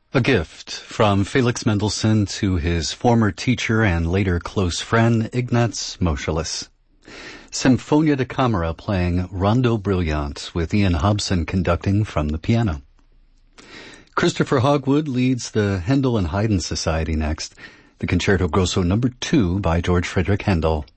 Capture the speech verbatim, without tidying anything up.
A gift from Felix Mendelssohn to his former teacher and later close friend, Ignaz Moscheles. Sinfonia da Camera playing Rondo Brilliant with Ian Hobson conducting from the piano. Christopher Hogwood leads the Handel and Haydn Society next, the Concerto Grosso number two by George Frederick Handel.